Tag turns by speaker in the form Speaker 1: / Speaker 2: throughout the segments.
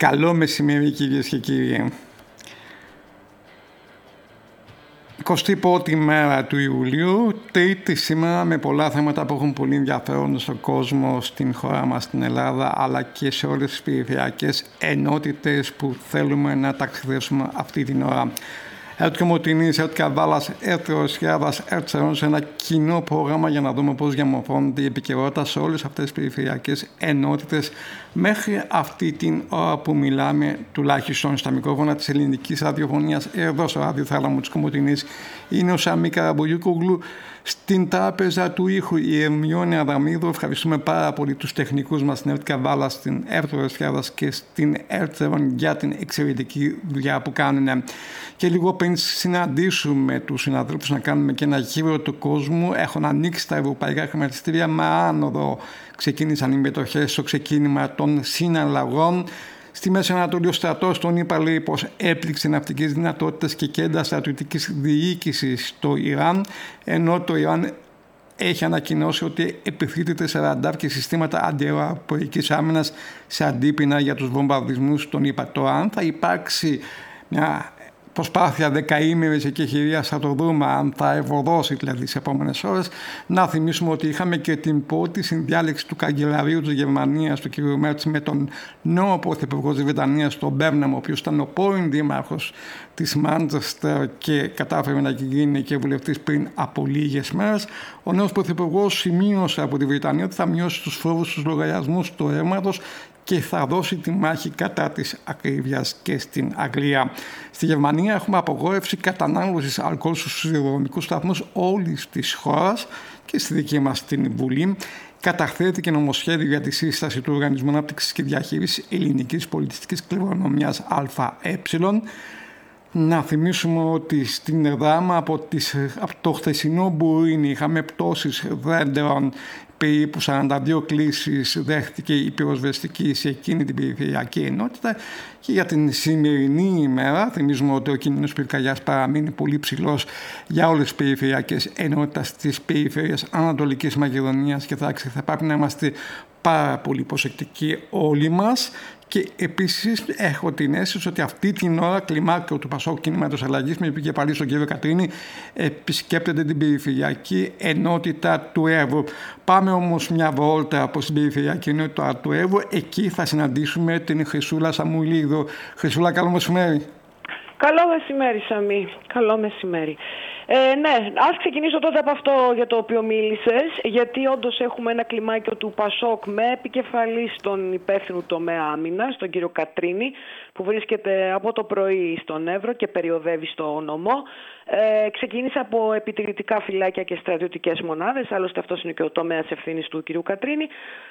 Speaker 1: Καλό μεσημέρι κυρίες και κύριοι. 21η μέρα του Ιουλίου, τρίτη σήμερα, με πολλά θέματα που έχουν πολύ ενδιαφέρον στον κόσμο, στην χώρα μας, στην Ελλάδα, αλλά και σε όλες τις περιφερειακές ενότητες που θέλουμε να ταξιδέψουμε αυτή την ώρα. Έρθει Μωτινής, έρθει Καβάλας, έρθει Ρωσιάδας, έρθει σε ένα κοινό πρόγραμμα για να δούμε πώς διαμορφώνεται η επικαιρότητα σε όλες αυτές τις περιφερειακές ενότητες μέχρι αυτή την ώρα που μιλάμε, τουλάχιστον στα μικρόφωνα της ελληνικής ραδιοφωνίας, εδώ στο ραδιοθάλαμο της Κομωτινής. Είναι ο Σαμί Καραμπογιούκογλου, στην τράπεζα του ήχου η Ερμιόνη Αδαμίδου. Ευχαριστούμε πάρα πολύ τους τεχνικούς μας, στην ΕΡΤ Καβάλα, στην ΕΡΤ Ρωσιάδας και στην ΕΡΤ για την εξαιρετική δουλειά που κάνουν. Και λίγο πριν συναντήσουμε τους συναδέλφους να κάνουμε και ένα γύρο του κόσμου, έχουν ανοίξει τα ευρωπαϊκά χρηματιστήρια με άνοδο. Ξεκίνησαν οι μετοχές στο ξεκίνημα των συναλλαγών. Στη Μέση Ανατολή ο στρατός τον είπα, λέει, πως έπληξε ναυτικές δυνατότητες και κέντρα στρατιωτικής διοίκησης στο Ιράν, ενώ το Ιράν έχει ανακοινώσει ότι επιθέτεται σε ραντάρ και συστήματα αντιαεροπορικής άμυνας σε αντίπεινα για τους βομβαρδισμούς των ΗΠΑ. Τώρα, αν θα υπάρξει μια προσπάθεια δεκαήμερης εκεχηρίας, θα το δούμε, αν θα ευωδώσει δηλαδή τις επόμενες ώρες. Να θυμίσουμε ότι είχαμε και την πρώτη συνδιάλεξη του καγκελαρίου της Γερμανίας, του κ. Μέρτς, με τον νέο πρωθυπουργό της Βρετανίας, τον Μπέρναμ, ο οποίος ήταν ο πρώην δήμαρχος της Μάντσεστερ και κατάφερε να γίνει και βουλευτής πριν από λίγες μέρες. Ο νέος πρωθυπουργός σημείωσε από τη Βρετανία ότι θα μειώσει τους φόρους στους λογαριασμούς του αίματος και θα δώσει τη μάχη κατά της ακρίβειας και στην Αγγλία. Στη Γερμανία έχουμε απογόρευση κατανάλωσης αλκοόλ στους σιδηροδρομικούς σταθμούς όλης της χώρας και στη δική μας την Βουλή. Καταχθέθηκε νομοσχέδιο για τη σύσταση του Οργανισμού Ανάπτυξης και Διαχείρισης Ελληνικής Πολιτιστικής Κληρονομιάς ΑΕ. Να θυμίσουμε ότι στην Εδάμα από το χθεσινό Μπουρίνι είχαμε πτώσεις δέντρων, περίπου 42 κλήσεις δέχτηκε η πυροσβεστική σε εκείνη την περιφερειακή ενότητα. Και για την σημερινή ημέρα θυμίζουμε ότι ο κίνδυνος πυρκαγιάς παραμείνει πολύ ψηλός για όλες τις περιφερειακές ενότητες της περιφέρειας Ανατολικής Μακεδονίας και θα πρέπει να είμαστε πάρα πολύ προσεκτικοί όλοι μας. Και επίσης έχω την αίσθηση ότι αυτή την ώρα κλιμάκιο του Πασόκ Κινήματος Αλλαγής, με επικεφαλή στον κύριο Κατρίνη, επισκέπτεται την περιφερειακή ενότητα του Εύρου. Πάμε όμως μια βόλτα από την περιφερειακή ενότητα του Εύρου. Εκεί θα συναντήσουμε την Χρυσούλα Σαμουλίδου. Χρυσούλα, καλό μεσημέρι.
Speaker 2: Καλό μεσημέρι, Σαμί. Καλό μεσημέρι. Ναι, ας ξεκινήσω τότε από αυτό για το οποίο μίλησες, γιατί όντως έχουμε ένα κλιμάκιο του Πασόκ με επικεφαλή στον υπεύθυνο τομέα άμυνας, τον κύριο Κατρίνη, που βρίσκεται από το πρωί στον Εύρο και περιοδεύει στο νομό. Ξεκίνησε από επιτηρητικά φυλάκια και στρατιωτικές μονάδες, άλλωστε αυτός είναι και ο τομέας ευθύνης του κυρίου Κατρίνη.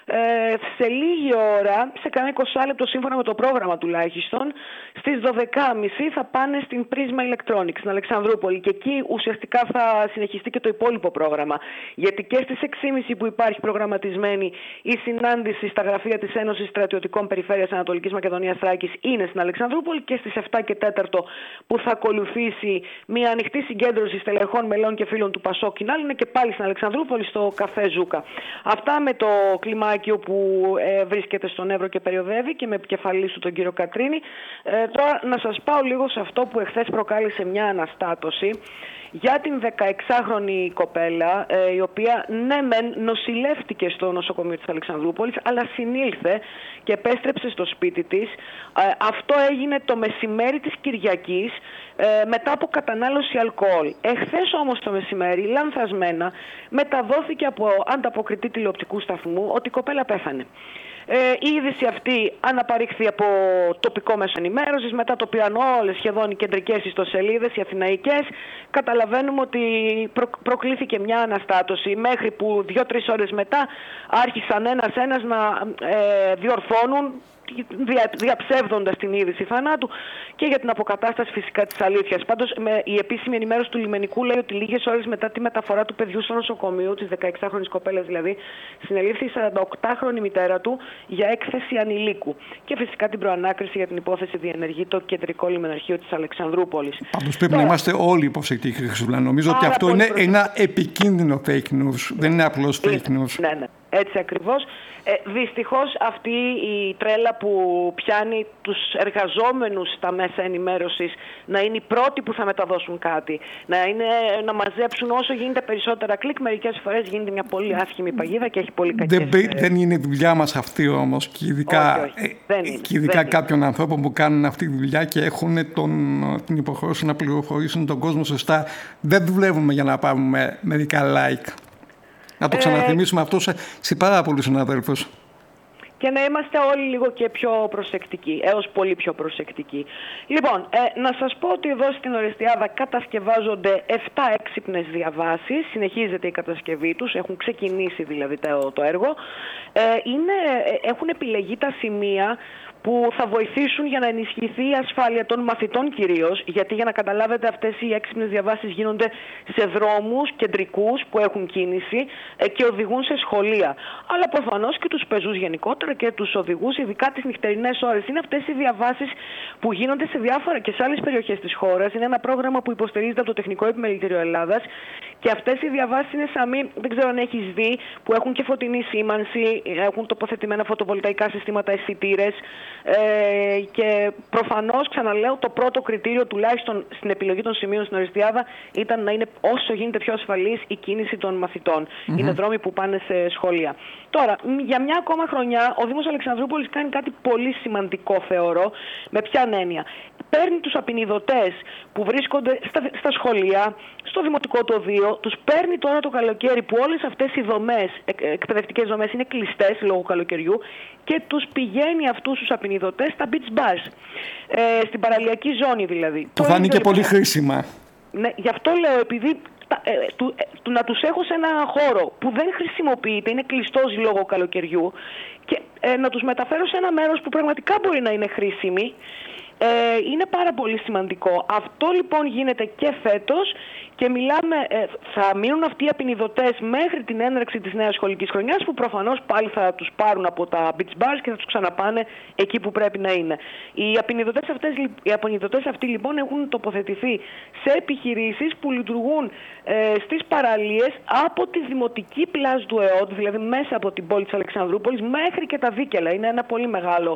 Speaker 2: Σε λίγη ώρα, σε κανένα 20 λεπτό σύμφωνα με το πρόγραμμα τουλάχιστον, στις 12.30 θα πάνε στην Πρίσμα Electronics, στην Αλεξανδρούπολη, και εκεί ουσιαστικά θα συνεχιστεί και το υπόλοιπο πρόγραμμα. Γιατί και στις 6.30 που υπάρχει προγραμματισμένη η συνάντηση στα γραφεία της Ένωσης Στρατιωτικών Περιφέρειας Ανατολικής Μακεδονίας Θράκης είναι στην Αλεξανδρούπολη, και στις 7 και 4 που θα ακολουθήσει μια ανοιχτή συγκέντρωση στελεχών, μελών και φίλων του Πασόκ Κινάλ είναι και πάλι στην Αλεξανδρούπολη, στο καφέ Ζούκα. Αυτά με το κλιμάκιο που βρίσκεται στον Εύρο και περιοδεύει και με επικεφαλή του τον κύριο Κατρίνη. Τώρα να σας πάω λίγο σε αυτό που εχθές προκάλεσε μια αναστάτωση για την 16χρονη κοπέλα, η οποία ναι μεν νοσηλεύτηκε στο νοσοκομείο της Αλεξανδρούπολης, αλλά συνήλθε και επέστρεψε στο σπίτι της. Αυτό έγινε το μεσημέρι της Κυριακής, μετά από κατανάλωση αλκοόλ. Εχθές όμως το μεσημέρι, λανθασμένα, μεταδόθηκε από ανταποκριτή τηλεοπτικού σταθμού ότι η κοπέλα πέθανε. Η είδηση αυτή αναπαρήχθη από τοπικό μέσο ενημέρωσης, μετά το πήγαν όλες σχεδόν οι κεντρικές ιστοσελίδες, οι αθηναϊκές. Καταλαβαίνουμε ότι προκλήθηκε μια αναστάτωση, μέχρι που 2-3 ώρες μετά άρχισαν ένας-ένας να διορθώνουν, διαψεύδοντας την είδηση θανάτου και για την αποκατάσταση φυσικά της αλήθειας. Πάντως η επίσημη ενημέρωση του λιμενικού λέει ότι λίγες ώρες μετά τη μεταφορά του παιδιού στο νοσοκομείο, της 16χρονης κοπέλας δηλαδή, συνελήφθη η 48χρονη μητέρα του για έκθεση ανηλίκου. Και φυσικά την προανάκριση για την υπόθεση διενεργεί το κεντρικό λιμεναρχείο της Αλεξανδρούπολης.
Speaker 1: Πάντως πρέπει να είμαστε όλοι προσεκτικοί, Χρυσούλα. Νομίζω ότι αυτό είναι ένα επικίνδυνο fake news. Δεν είναι απλώς fake news.
Speaker 2: Ναι. Έτσι ακριβώς. Δυστυχώς αυτή η τρέλα που πιάνει τους εργαζόμενους στα μέσα ενημέρωσης να είναι οι πρώτοι που θα μεταδώσουν κάτι, να μαζέψουν όσο γίνεται περισσότερα κλικ, μερικές φορές γίνεται μια πολύ άσχημη παγίδα και έχει πολύ κακές...
Speaker 1: Δεν είναι δουλειά μας αυτή όμως, και ειδικά κάποιων ανθρώπων που κάνουν αυτή τη δουλειά και έχουν την υποχρέωση να πληροφορήσουν τον κόσμο σωστά. Δεν δουλεύουμε για να πάρουμε μερικά like. Να το ξαναθυμίσουμε αυτό σε πάρα πολλούς συναδέλφους.
Speaker 2: Και να είμαστε όλοι λίγο και πιο προσεκτικοί, έως πολύ πιο προσεκτικοί. Λοιπόν, να σας πω ότι εδώ στην Ορεστιάδα κατασκευάζονται 7 έξυπνες διαβάσεις, συνεχίζεται η κατασκευή τους, έχουν ξεκινήσει δηλαδή το έργο. Έχουν επιλεγεί τα σημεία που θα βοηθήσουν για να ενισχυθεί η ασφάλεια των μαθητών κυρίως, γιατί για να καταλάβετε αυτές οι έξυπνες διαβάσεις γίνονται σε δρόμους κεντρικούς που έχουν κίνηση και οδηγούν σε σχολεία. Αλλά προφανώς και τους πεζούς γενικότερα και τους οδηγούς, ειδικά τις νυχτερινές ώρες. Είναι αυτές οι διαβάσεις που γίνονται σε διάφορα και σε άλλες περιοχές της χώρας. Είναι ένα πρόγραμμα που υποστηρίζεται από το Τεχνικό Επιμελητήριο Ελλάδας και αυτές οι διαβάσεις είναι δεν ξέρω αν έχεις δει, που έχουν και φωτεινή σήμανση, έχουν τοποθετημένα φωτοβολταϊκά συστήματα, αισθητήρες. Και προφανώς, ξαναλέω, το πρώτο κριτήριο τουλάχιστον στην επιλογή των σημείων στην Ορεστιάδα ήταν να είναι όσο γίνεται πιο ασφαλής η κίνηση των μαθητών. Είναι δρόμοι που πάνε σε σχολεία. Τώρα, για μια ακόμα χρονιά ο Δήμος Αλεξανδρούπολης κάνει κάτι πολύ σημαντικό, θεωρώ. Με ποια έννοια? Παίρνει τους απεινιδωτές που βρίσκονται στα σχολεία, στο δημοτικό του οδείο, τους παίρνει τώρα το καλοκαίρι που όλες αυτές οι δομές, εκπαιδευτικές δομές είναι κλειστές λόγω καλοκαιριού, και τους πηγαίνει αυτούς τους απεινιδωτές στα beach bars, στην παραλιακή ζώνη δηλαδή.
Speaker 1: Το φάνηκε πολύ χρήσιμα.
Speaker 2: Ναι, γι' αυτό λέω, επειδή να τους έχω σε ένα χώρο που δεν χρησιμοποιείται, είναι κλειστός λόγω καλοκαιριού, και να τους μεταφέρω σε ένα μέρος που πραγματικά μπορεί να είναι χρήσιμη, είναι πάρα πολύ σημαντικό. Αυτό λοιπόν γίνεται και φέτος και θα μείνουν αυτοί οι απεινιδωτές μέχρι την έναρξη της νέας σχολικής χρονιάς, που προφανώς πάλι θα τους πάρουν από τα beach bars και θα τους ξαναπάνε εκεί που πρέπει να είναι. Οι απεινιδωτές αυτοί λοιπόν έχουν τοποθετηθεί σε επιχειρήσεις που λειτουργούν στις παραλίες από τη δημοτική πλάζ του ΕΟΤ, δηλαδή μέσα από την πόλη της Αλεξανδρούπολης μέχρι και τα Δίκελα. Είναι ένα πολύ μεγάλο,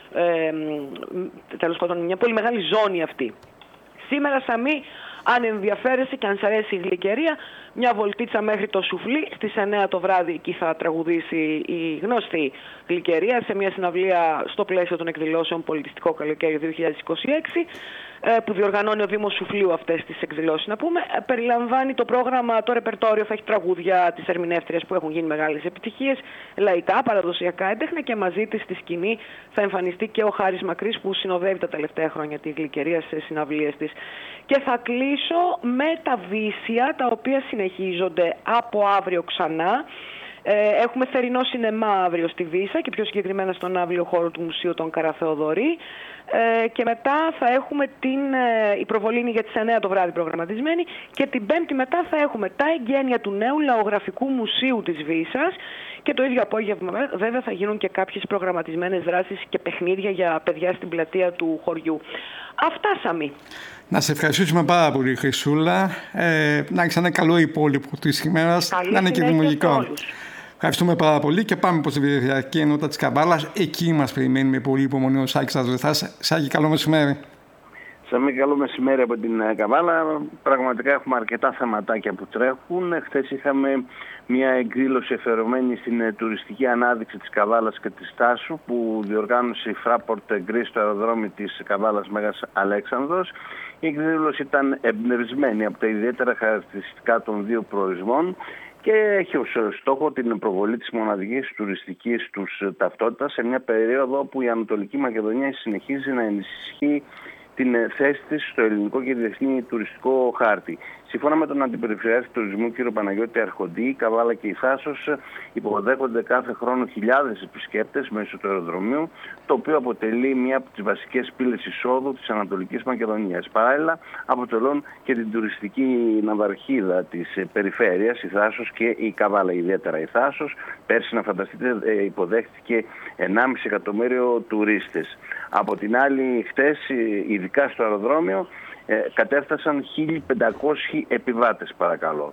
Speaker 2: τέλος πάντων, μια πολύ μεγάλη ζώνη αυτή. Σήμερα, Σαμή, αν ενδιαφέρεσαι και αν σ' αρέσει η γλυκερία, μια βολτίτσα μέχρι το Σουφλί. Στις 9 το βράδυ εκεί θα τραγουδήσει η γνωστή γλυκερία σε μια συναυλία στο πλαίσιο των εκδηλώσεων Πολιτιστικό Καλοκαίρι 2026, που διοργανώνει ο Δήμος Σουφλίου αυτές τις εκδηλώσεις. Να πούμε, περιλαμβάνει το πρόγραμμα, το ρεπερτόριο, θα έχει τραγούδια της ερμηνεύτριας που έχουν γίνει μεγάλες επιτυχίες, λαϊκά, παραδοσιακά έντεχνα, και μαζί της στη σκηνή θα εμφανιστεί και ο Χάρης Μακρύς, που συνοδεύει τα τελευταία χρόνια τη γλυκερία σε συναυλίες της. Και θα κλείσω με τα Βύσσια, τα οποία συνεχίζονται από αύριο ξανά. Έχουμε θερινό σινεμά αύριο στη Βύσσα και πιο συγκεκριμένα στον αύριο χώρο του Μουσείου των Καραθεοδωρή. Και μετά θα έχουμε η προβολή είναι για τις 9 το βράδυ προγραμματισμένη, και την Πέμπτη μετά θα έχουμε τα εγγένεια του νέου Λαογραφικού Μουσείου της Βύσσας, και το ίδιο απόγευμα βέβαια θα γίνουν και κάποιες προγραμματισμένες δράσεις και παιχνίδια για παιδιά στην πλατεία του χωριού. Αυτά, Σαμή.
Speaker 1: Να σε ευχαριστήσουμε πάρα πολύ, Χρυσούλα. Να έχεις ένα καλό υπόλοιπο της ημέρας, να είναι και δημιουργικό. Ευχαριστούμε πάρα πολύ και πάμε προς τη Περιφερειακή Ενότητα της Καβάλας. Εκεί μας περιμένει με πολύ υπομονή ο Σάκης Αζρεθάς. Σάκη, καλό μεσημέρι.
Speaker 3: Σαμή, καλό μεσημέρι από την Καβάλα. Πραγματικά έχουμε αρκετά θεματάκια που τρέχουν. Χθες είχαμε μια εκδήλωση αφιερωμένη στην τουριστική ανάδειξη της Καβάλας και της Τάσου, που διοργάνωσε η Fraport Greece στο αεροδρόμιο της Καβάλας Μέγας Αλέξανδρος. Η εκδήλωση ήταν εμπνευσμένη από τα ιδιαίτερα χαρακτηριστικά των δύο προορισμών και έχει ως στόχο την προβολή της μοναδικής τουριστικής τους ταυτότητας σε μια περίοδο που η Ανατολική Μακεδονία συνεχίζει να ενισχύει την θέση της στο ελληνικό και διεθνή τουριστικό χάρτη. Σύμφωνα με τον Αντιπεριφερειάρχη Τουρισμού κ. Παναγιώτη Αρχοντή, η Καβάλα και η Θάσος υποδέχονται κάθε χρόνο χιλιάδες επισκέπτες μέσω του αεροδρομίου, το οποίο αποτελεί μία από τις βασικές πύλες εισόδου της Ανατολικής Μακεδονίας. Παράλληλα, αποτελούν και την τουριστική ναυαρχίδα της περιφέρειας, η Θάσος και η Καβάλα, ιδιαίτερα η Θάσος. Πέρσι, να φανταστείτε, υποδέχτηκε 1,5 εκατομμύριο τουρίστες. Από την άλλη, χτες, ειδικά στο αεροδρόμιο, κατέφτασαν 1.500 επιβάτες, παρακαλώ.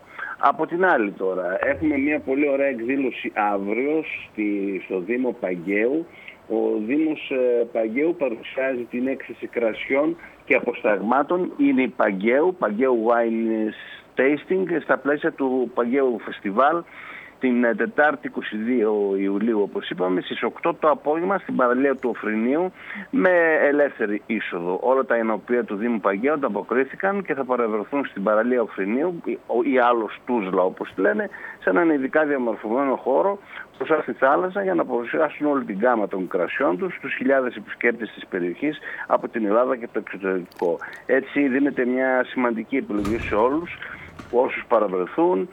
Speaker 3: Από την άλλη τώρα, έχουμε μια πολύ ωραία εκδήλωση αύριο στο Δήμο Παγκαίου. Ο Δήμος Παγκαίου παρουσιάζει την έκθεση κρασιών και αποσταγμάτων. Είναι η Παγκαίου Wine Tasting, στα πλαίσια του Παγκαίου Φεστιβάλ, την Τετάρτη 22 Ιουλίου, όπως είπαμε, στις 8 το απόγευμα στην παραλία του Οφρινίου, με ελεύθερη είσοδο. Όλα τα ενοπία του Δήμου Παγκαίου ανταποκρίθηκαν και θα παρευρεθούν στην παραλία Οφρινίου ή άλλος Τούσλα, όπως λένε, σε έναν ειδικά διαμορφωμένο χώρο μπροστά στη θάλασσα, για να παρουσιάσουν όλη την γάμα των κρασιών τους στους χιλιάδες επισκέπτες της περιοχής από την Ελλάδα και το εξωτερικό. Έτσι δίνεται μια σημαντική επιλογή σε όλους όσους παραβρεθούν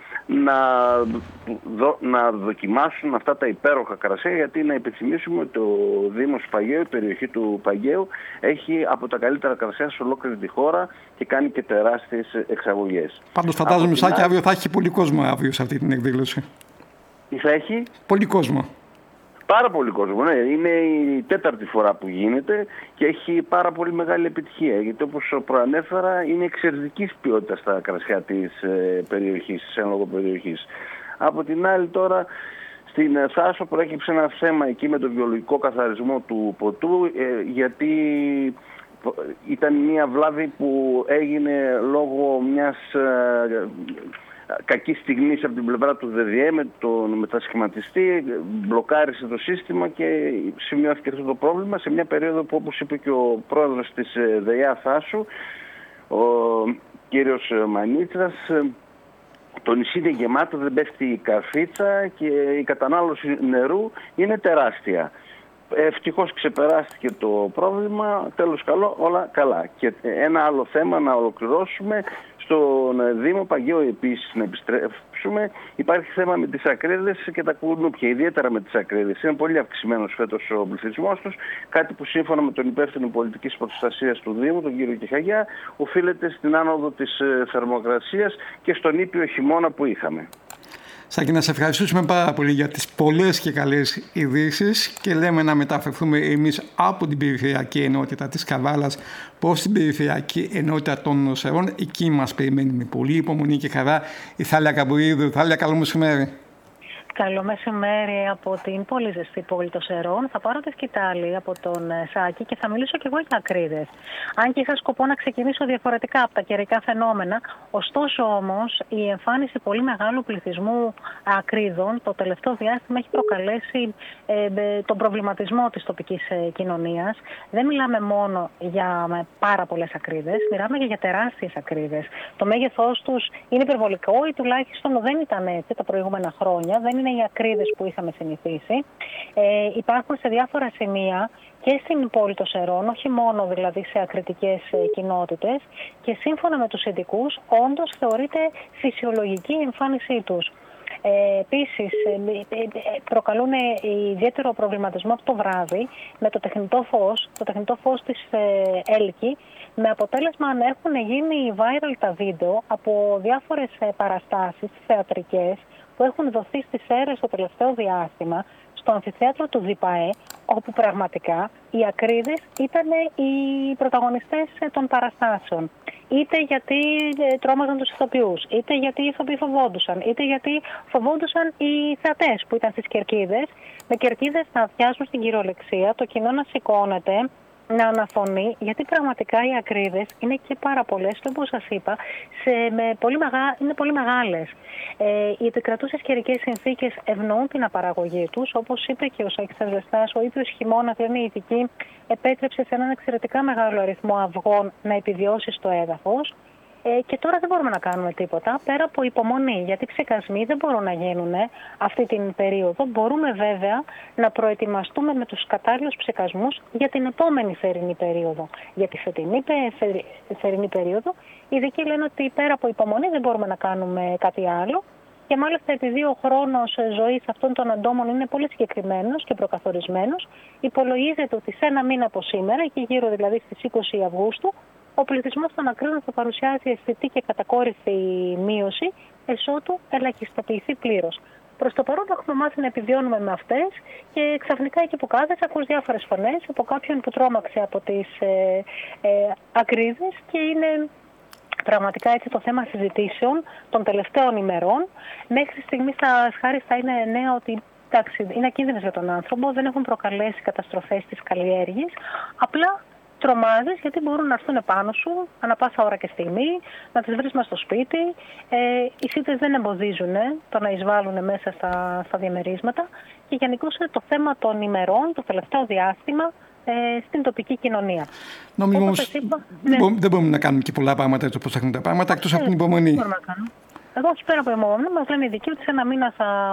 Speaker 3: να δοκιμάσουν αυτά τα υπέροχα κρασιά, γιατί να υπενθυμίσουμε ότι το Δήμος Παγκαίου, η περιοχή του Παγκαίου, έχει από τα καλύτερα κρασιά σε ολόκληρη τη χώρα και κάνει και τεράστιες εξαγωγές.
Speaker 1: Πάντως φαντάζομαι, Σάκη, αύριο θα έχει πολύ κόσμο αύριο σε αυτή την εκδήλωση.
Speaker 3: Τι θα έχει?
Speaker 1: Πολύ κόσμο.
Speaker 3: Πάρα πολύ κόσμο, ναι. Είναι η 4η φορά που γίνεται και έχει πάρα πολύ μεγάλη επιτυχία. Γιατί, όπως προανέφερα, είναι εξαιρετικής ποιότητας τα κρασιά της περιοχής, της εν λόγω περιοχής. Από την άλλη τώρα, στην Θάσο προέκυψε ένα θέμα εκεί με τον βιολογικό καθαρισμό του ποτού, γιατί ήταν μια βλάβη που έγινε λόγω μιας κακή στιγμή από την πλευρά του ΔΔΕ με τον μετασχηματιστή, μπλοκάρισε το σύστημα και σημειώθηκε αυτό το πρόβλημα σε μια περίοδο που, όπως είπε και ο πρόεδρος της ΔΕΙΑ Θάσου, ο κύριος Μανίτσας, το νησί είναι γεμάτο, δεν πέφτει η καρφίτσα και η κατανάλωση νερού είναι τεράστια. Ευτυχώς ξεπεράστηκε το πρόβλημα, τέλος καλό, όλα καλά. Και ένα άλλο θέμα να ολοκληρώσουμε. Στον Δήμο Παγκαίου επίσης να επιστρέψουμε, υπάρχει θέμα με τις ακρίδες και τα κουνούπια, ιδιαίτερα με τις ακρίδες. Είναι πολύ αυξημένος φέτος ο πληθυσμός τους, κάτι που σύμφωνα με τον υπεύθυνο πολιτικής προστασίας του Δήμου, τον κύριο Κιχαγιά, οφείλεται στην άνοδο της θερμοκρασίας και στον ήπιο χειμώνα που είχαμε.
Speaker 1: Σάκη, να σε ευχαριστήσουμε πάρα πολύ για τις πολλές και καλές ειδήσεις και λέμε να μεταφερθούμε εμείς από την Περιφερειακή Ενότητα της Καβάλας προς την Περιφερειακή Ενότητα των Νοσερών. Εκεί μας περιμένει με πολύ υπομονή και χαρά η Θάλια Καμπουρίδου. Θάλια, καλό μεσημέρι.
Speaker 4: Καλό μεσημέρι από την πολύ ζεστή πόλη των Σερών. Θα πάρω τη σκητάλη από τον Σάκη και θα μιλήσω κι εγώ για ακρίδες. Αν και είχα σκοπό να ξεκινήσω διαφορετικά από τα καιρικά φαινόμενα, ωστόσο όμως η εμφάνιση πολύ μεγάλου πληθυσμού ακρίδων το τελευταίο διάστημα έχει προκαλέσει τον προβληματισμό της τοπικής κοινωνίας. Δεν μιλάμε μόνο για πάρα πολλές ακρίδες, μιλάμε και για τεράστιες ακρίδες. Το μέγεθός τους είναι υπερβολικό ή τουλάχιστον δεν ήταν έτσι τα προηγούμενα χρόνια. Δεν είναι οι ακρίδες που είχαμε συνηθίσει. Υπάρχουν σε διάφορα σημεία και στην πόλη των Σερών, όχι μόνο δηλαδή σε ακριτικές κοινότητες, και σύμφωνα με τους ειδικούς, όντως θεωρείται φυσιολογική η εμφάνισή τους. Επίσης, προκαλούν ιδιαίτερο προβληματισμό αυτό το βράδυ με το τεχνητό φως της Έλκη, με αποτέλεσμα να έχουν γίνει viral τα βίντεο από διάφορες παραστάσεις θεατρικές που έχουν δοθεί στις αίρες το τελευταίο διάστημα στο αμφιθέατρο του ΔΙΠΑΕ, όπου πραγματικά οι ακρίδες ήταν οι πρωταγωνιστές των παραστάσεων. Είτε γιατί τρόμαζαν τους ηθοποιούς, είτε γιατί οι ηθοποιοί φοβόντουσαν, είτε γιατί φοβόντουσαν οι θεατές που ήταν στις κερκίδες, με κερκίδες να αδειάζουν στην κυριολεξία, το κοινό να σηκώνεται, να αναφωνεί, γιατί πραγματικά οι ακρίδες είναι και πάρα πολλές και, όπως σας είπα, είναι πολύ μεγάλες. Οι επικρατούσες καιρικές συνθήκες ευνοούν την απαραγωγή τους, όπως είπε και ο Σάκης Ασβεστάς, ο ίδιος χειμώνας, δηλαδή η ειδική, επέτρεψε σε έναν εξαιρετικά μεγάλο αριθμό αυγών να επιβιώσει στο έδαφος. Και τώρα δεν μπορούμε να κάνουμε τίποτα πέρα από υπομονή, γιατί ψεκασμοί δεν μπορούν να γίνουν αυτή την περίοδο. Μπορούμε βέβαια να προετοιμαστούμε με τους κατάλληλους ψεκασμούς για την επόμενη θερινή περίοδο. Για τη φετινή θερινή περίοδο, οι ειδικοί λένε ότι πέρα από υπομονή δεν μπορούμε να κάνουμε κάτι άλλο. Και μάλιστα επειδή ο χρόνος ζωής αυτών των αντόμων είναι πολύ συγκεκριμένος και προκαθορισμένος, υπολογίζεται ότι σε ένα μήνα από σήμερα, και γύρω δηλαδή στις 20 Αυγούστου, ο πληθυσμός των ακρίδων θα παρουσιάζει αισθητή και κατακόρυφη μείωση, εσότου ελαχιστοποιηθεί πλήρως. Προς το παρόν έχουμε μάθει να επιβιώνουμε με αυτές και ξαφνικά εκεί που κάθεσαι ακούς διάφορες φωνές από κάποιον που τρόμαξε από τις ακρίδες και είναι πραγματικά έτσι το θέμα συζητήσεων των τελευταίων ημερών. Μέχρι στιγμής τα ευχάριστα είναι νέα ότι εντάξει, είναι ακίνδυνες για τον άνθρωπο, δεν έχουν προκαλέσει καταστροφές στις καλλιέργειες. Απλά τρομάζεις γιατί μπορούν να έρθουν επάνω σου ανά πάσα ώρα και στιγμή, να τις βρεις μες στο σπίτι. Οι ΣΥΤΕΣ δεν εμποδίζουν το να εισβάλλουν μέσα στα διαμερίσματα και γενικώς το θέμα των ημερών, το τελευταίο διάστημα, στην τοπική κοινωνία.
Speaker 1: Νομίζω όμως δεν μπορούμε να κάνουμε και πολλά πράγματα έτσι όπως έχουν τα πράγματα, εκτός από την υπομονή.
Speaker 4: Εδώ όχι πέρα από υπομονή, μας λένε οι ειδικοί ότι σε ένα μήνα θα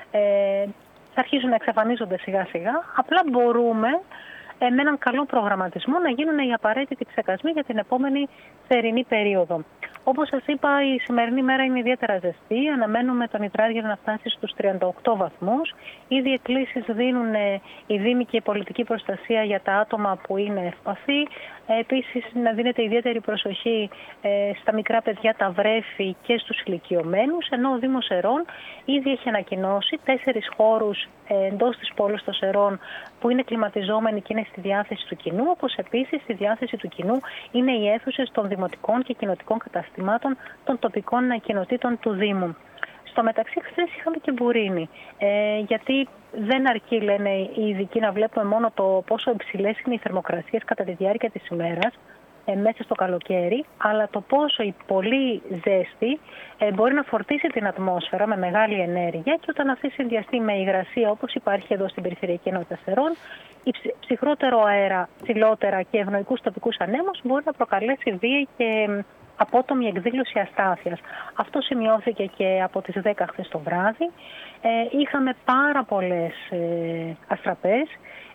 Speaker 4: αρχίσουν να εξαφανίζονται σιγά σιγά. Απλά μπορούμε με έναν καλό προγραμματισμό να γίνουν οι απαραίτητοι ψεκασμοί για την επόμενη θερινή περίοδο. Όπως σας είπα, η σημερινή μέρα είναι ιδιαίτερα ζεστή. Αναμένουμε τον υδράργυρο να φτάσει στους 38 βαθμούς. Ήδη εκκλήσεις δίνουν οι Δήμοι και η πολιτική προστασία για τα άτομα που είναι ευπαθή. Επίσης, να δίνεται ιδιαίτερη προσοχή στα μικρά παιδιά, τα βρέφη και στους ηλικιωμένους, ενώ ο Δήμος Σερών ήδη έχει ανακοινώσει 4 χώρους εντός της πόλης των Σερών που είναι κλιματιζόμενοι και είναι στη διάθεση του κοινού, όπως επίσης στη διάθεση του κοινού είναι οι αίθουσες των δημοτικών και κοινοτικών καταστημάτων των τοπικών κοινοτήτων του Δήμου. Στο μεταξύ, χθες είχαμε και μπουρίνι, γιατί δεν αρκεί, λένε οι ειδικοί, να βλέπουμε μόνο το πόσο υψηλές είναι οι θερμοκρασίες κατά τη διάρκεια της ημέρας, μέσα στο καλοκαίρι, αλλά το πόσο η πολύ ζέστη μπορεί να φορτίσει την ατμόσφαιρα με μεγάλη ενέργεια και όταν αυτή συνδυαστεί με υγρασία όπως υπάρχει εδώ στην περιφερειακή ενότητα Σερών, ψυχρότερο αέρα, ψηλότερα και ευνοϊκούς τοπικούς ανέμους μπορεί να προκαλέσει βία και απότομη εκδήλωση αστάθειας. Αυτό σημειώθηκε και από τις 10 χθες το βράδυ. Είχαμε πάρα πολλές αστραπές.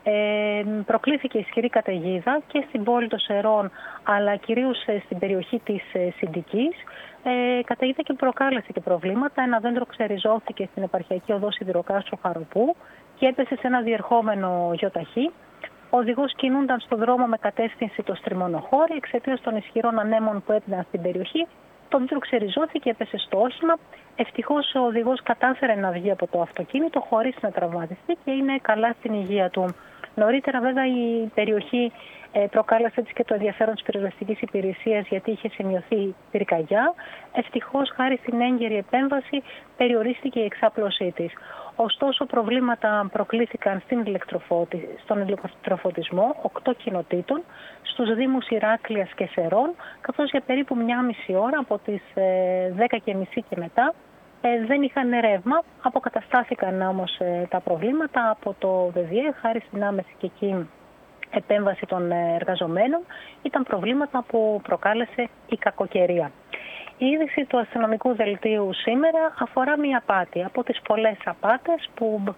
Speaker 4: Προκλήθηκε ισχυρή καταιγίδα και στην πόλη των Σερών, αλλά κυρίως στην περιοχή της Συντικής. Καταιγίδα και προκάλεσε και προβλήματα. Ένα δέντρο ξεριζώθηκε στην επαρχιακή οδό Σιδηροκάστρου Χαροπού και έπεσε σε ένα διερχόμενο γιοταχή. Ο οδηγός κινούνταν στον δρόμο με κατεύθυνση το Στριμονοχώρι εξαιτίας των ισχυρών ανέμων που έπαιρναν στην περιοχή. Το δέντρο ξεριζώθηκε, έπεσε στο όχημα. Ευτυχώς ο οδηγός κατάφερε να βγει από το αυτοκίνητο χωρίς να τραυματιστεί και είναι καλά στην υγεία του. Νωρίτερα, βέβαια, η περιοχή προκάλεσε έτσι και το ενδιαφέρον της πυροσβεστικής υπηρεσίας γιατί είχε σημειωθεί πυρκαγιά. Ευτυχώς, χάρη στην έγκαιρη επέμβαση, περιορίστηκε η εξάπλωσή της. Ωστόσο, προβλήματα προκλήθηκαν στον ηλεκτροφωτισμό 8 κοινοτήτων, στους Δήμους Ηράκλειας και Σερών, καθώς για περίπου 1,5 ώρα από τις 10:30 και μετά δεν είχαν ρεύμα. Αποκαταστάθηκαν όμως τα προβλήματα από το ΔΔΕ, χάρη στην άμεση και εκεί επέμβαση των εργαζομένων. Ήταν προβλήματα που προκάλεσε η κακοκαιρία. Η είδηση του αστυνομικού δελτίου σήμερα αφορά μία απάτη από τις πολλές απάτες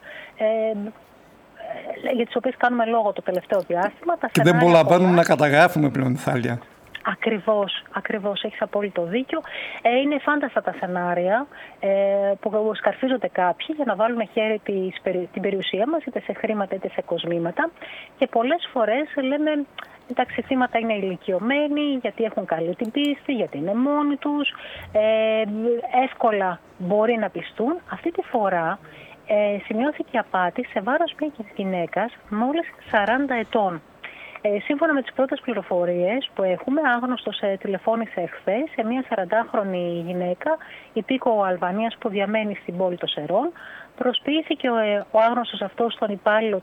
Speaker 4: για τις οποίες κάνουμε λόγο το τελευταίο διάστημα.
Speaker 1: Και δεν προλαβαίνουμε να καταγράφουμε πλέον, Θάλια.
Speaker 4: Ακριβώς, έχεις απόλυτο δίκιο. Είναι φάνταστα τα σενάρια που σκαρφίζονται κάποιοι για να βάλουν χέρι την περιουσία μας, είτε σε χρήματα είτε σε κοσμήματα. Και πολλές φορές λέμε, εντάξει, θύματα είναι ηλικιωμένοι, γιατί έχουν καλή την πίστη, γιατί είναι μόνοι τους, εύκολα μπορεί να πιστούν. Αυτή τη φορά σημειώθηκε απάτη σε βάρος μιας γυναίκας μόλις 40 ετών. Σύμφωνα με τις πρώτες πληροφορίες που έχουμε, άγνωστος τηλεφώνησε εχθές σε μια 40χρονη γυναίκα, υπήκοο Αλβανίας που διαμένει στην πόλη των Σερών. Προσποιήθηκε ο άγνωστος αυτός στον υπάλληλο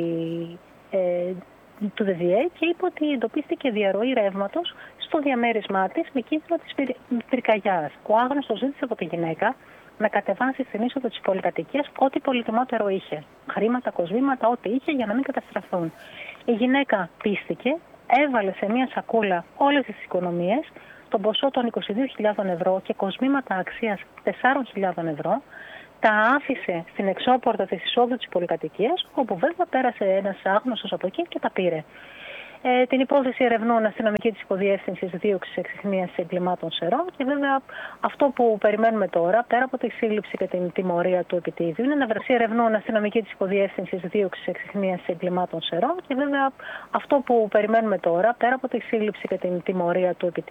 Speaker 4: του ΔΔΕ και είπε ότι εντοπίστηκε διαρροή ρεύματος στο διαμέρισμά της με κίνδυνο της πυρκαγιάς. Ο άγνωστος ζήτησε από τη γυναίκα να κατεβάσει στην είσοδο της πολυκατοικίας ό,τι πολυτιμότερο είχε. Χρήματα, κοσμήματα, ό,τι είχε για να μην καταστραφούν. Η γυναίκα πίστηκε, έβαλε σε μια σακούλα όλες τις οικονομίες, τον ποσό των 22.000 ευρώ και κοσμήματα αξίας 4.000 ευρώ, τα άφησε στην εξώπορτα της εισόδου της πολυκατοικίας, όπου βέβαια πέρασε ένας άγνωστος από εκεί και τα πήρε. Την υπόθεση ερευνούν αστυνομικοί της Υποδιεύθυνσης Δίωξης Εξιχνίας Εγκλημάτων Σερών και βέβαια αυτό που περιμένουμε τώρα, πέρα από τη σύλληψη και την τιμωρία του επιτίδιου, είναι να βρεθεί ερευνούν αστυνομικοί της Υποδιεύθυνσης Δίωξης Εξιχνίας Εγκλημάτων Σερών και βέβαια αυτό που περιμένουμε τώρα, πέρα από τη σύλληψη και την τιμωρία του επιτίδιου,